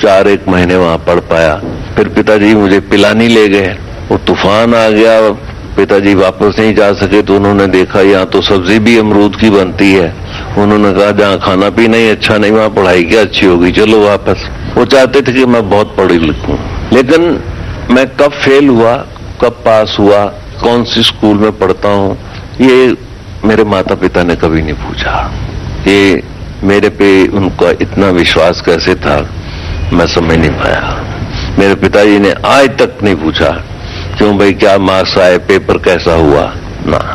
4-1 महीने वहां पढ़ पाया। फिर पिताजी मुझे पिलानी ले गए, वो तूफान आ गया, पिताजी वापस नहीं जा सके तो उन्होंने देखा यहाँ तो सब्जी भी अमरूद की बनती है। उन्होंने कहा जहाँ खाना पीना ही अच्छा नहीं वहाँ पढ़ाई क्या अच्छी होगी, चलो वापस। वो चाहते थे कि मैं बहुत पढ़ी लिखूं, लेकिन मैं कब फेल हुआ, कब पास हुआ, कौन सी स्कूल में पढ़ता हूँ, ये मेरे माता पिता ने कभी नहीं पूछा। ये मेरे पे उनका इतना विश्वास कैसे था मैं समझ नहीं पाया। मेरे पिताजी ने आज तक नहीं पूछा क्यों भाई क्या मार्क्स आए, पेपर कैसा हुआ, ना।